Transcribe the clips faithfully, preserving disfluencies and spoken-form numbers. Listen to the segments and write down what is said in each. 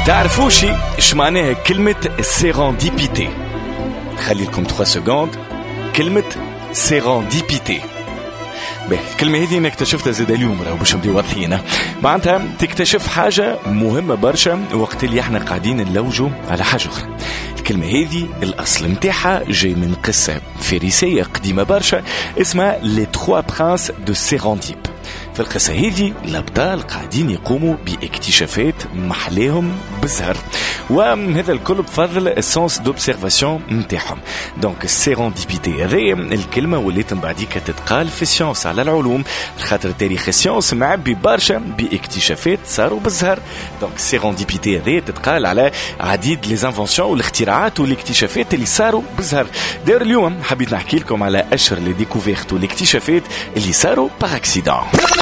تعرفوا شي اش معناها كلمة سيرانديبيتي؟ خلي لكم ثلاث سكوند. كلمة سيرانديبيتي الكلمة هذه أنا اكتشفتها زاد اليوم راهو باش نبداو واضحين. معناتها تكتشف حاجة مهمة برشا وقت اللي احنا قاعدين نلوجوا على حاجة أخرى. الكلمة هذه الأصل متاعها جاي من قصة فارسية قديمة برشا اسمها Les Trois Princes de Serendip. في القصة هذه الأبطال قاعدين يقوموا باكتشافات محلاهم بالزهر، وهذا الكل بفضل السنس دوبسيرفاسيون نتاعهم. دونك السيرانديبيتي هذه الكلمة وليت من بعديك تتقال في السيونس على العلوم، خاطر تاريخ السيونس معبي برشا باكتشافات صاروا بالزهر. دونك السيرانديبيتي هذه تتقال على عديد لي انفونسيون والاختراعات والاكتشافات اللي صاروا بالزهر. داير اليوم حبيت نحكي لكم على أشهر لي ديكوفيرت والاكتشافات اللي صاروا باغ اكسيدون.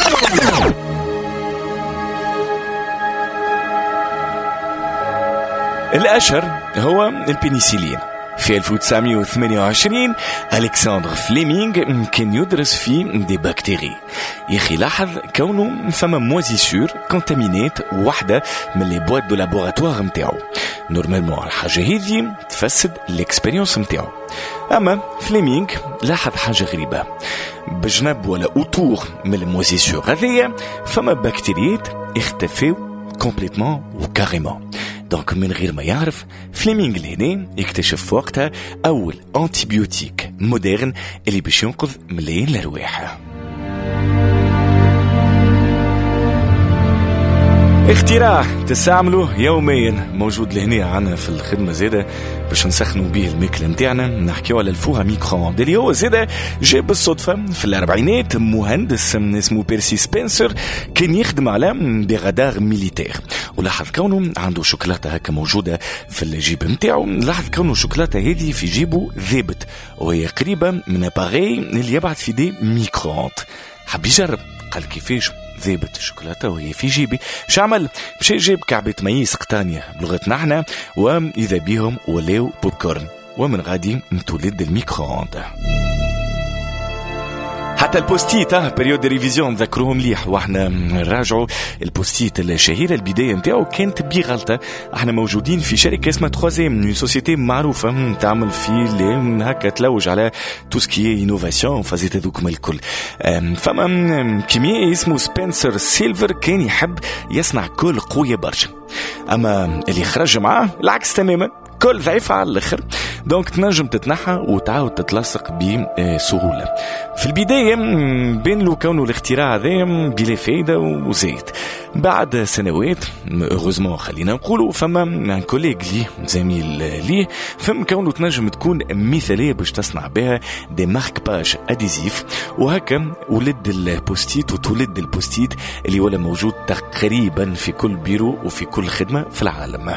الأشهر هو البنسلين. في ألف وتسعمائة وثمانية وعشرين ألكسندر فليمينغ كان يدرس في دي بكتيري. يخي لاحظ كونه فما موازيسور كونتامينات واحدة من لي بوات دو لابوراتوار متاعو. نورمالمون الحاجة هذه تفسد الاكسبيريونس متاعو، أما فليمينغ لاحظ حاجة غريبة. بجنب ولا أوتور من الموازيسور هذية فما بكتيريات اختفوا كومبليتمون وكاريمون. دونك من غير ما يعرف فليمينغ لهنا يكتشف في وقتها أول أنتيبيوتيك مودرن اللي باش ينقذ ملايين الأرواح. اختراع تستعمله يوميا موجود لهنا عنا في الخدمة زادة باش نسخنوا به الماكلة متاعنا. نحكيو على الفوها ميكرووند اللي هو زادة جاء بالصدفة في الأربعينات. مهندس اسمه بيرسي سبنسر كان يخدم على دي غدار ميليتير، ولاحظ كونه عنده شوكولاتة هكا موجودة في الجيب متاعو. لاحظ كونه الشوكولاتة هذه في جيبه ذابت وهي قريبة من اباغي اللي يبعث في دي ميكرووند. حب يجرب، قال كيفاش ذابت الشوكولاتة وهي في جيبي؟ شعمل مشي جيب كعبة ميس قطانية بلغتنا احنا، وإذا بيهم ولاو بوب كورن، ومن غادي تولد الميكرووند. حتى البوستيت اه بريود ريفيزيون ذكروهم مليح واحنا نراجعوا البوستيت الشهيره. البدايه نتاعو كانت بغلطه. احنا موجودين في شركه اسمها تخوازيم، سوسيتي معروفه تعمل في هكا تلوج على تو سكي انوفاسيون فازيت هذوك الكل. فما كيميائي اسمه سبنسر سيلفر كان يحب يصنع كل قويه برشا، اما اللي خرج معاه العكس تماما، كل ضعيفة على الآخر. دونك تنجم تتنحى وتعاود تتلصق بسهولة. في البداية بين له كونه الاختراع هذا بلا فايدة وزيت. بعد سنوات هeureusement خلينا نقولوا فما ان كوليغ ليه زميل ليه فهم كونه تنجم تكون مثالية باش تصنع بها دي مارك باج اديزيف، وهكا ولد البوستيت وتولد البوستيت اللي ولا موجود تقريبا في كل بيرو وفي كل خدمة في العالم.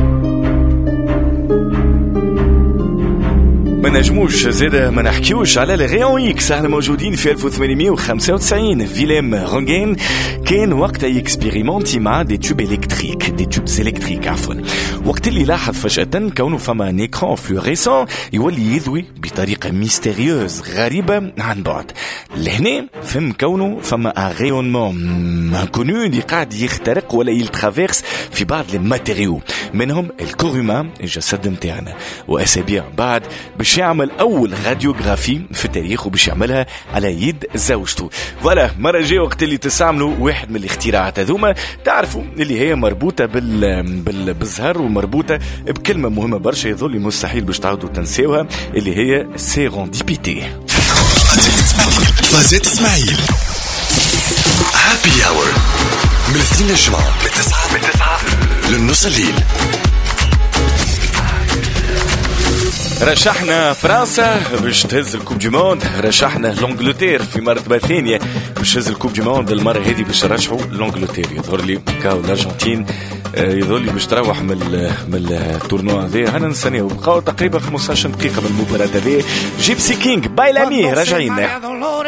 ما نجموش زاده ما نحكيوش على الغيون اكس. احنا موجودين في ألف وثمانمائة وخمسة وتسعين. فيليم رونغين كان وقتها يكسبيريمونتي مع دي توب الكتريك دي توب الكتريك عفوا. وقت اللي لاحظ فجأة كونه فما ان اكران فلوريسون يولي يضوي بطريقة ميستيريوز غريبة عن بعد. لهنا فهم كونه فما ان ريونمون انكونو اللي قاعد يخترق ولا يلترافيرس في بعض الماتيريو منهم الكوروما الجسد متاعنا. واسابيع بعد باش يعمل اول راديوغرافي في التاريخ وباش يعملها على يد زوجته. فوالا مرة جاي وقت اللي تستعملوا واحد من الاختراعات هذوما تعرفوا اللي هي مربوطة بال... بال... بالزهر ومربوطة بكلمة مهمة برشا يظل مستحيل باش تعودوا تنسيوها اللي هي سيرانديبيتي. فازت اسماعيل هابي اور من الاثنين للجمعة من تسعة من تسعة للنص الليل. رشحنا فرنسا باش تهز الكوب دي موند، رشحنا لانجلتير في مرتبه ثانيه باش تهز الكوب دي موند. المره هذه باش نرشحوا لانجلتير. يظهر لي كاو الارجنتين يظهر لي باش تروح من من التورنوا هذا. هنا نستناو بقاو تقريبا خمسة عشر دقيقه من المباراه هذه. جيبسي كينج باي لامي راجعين.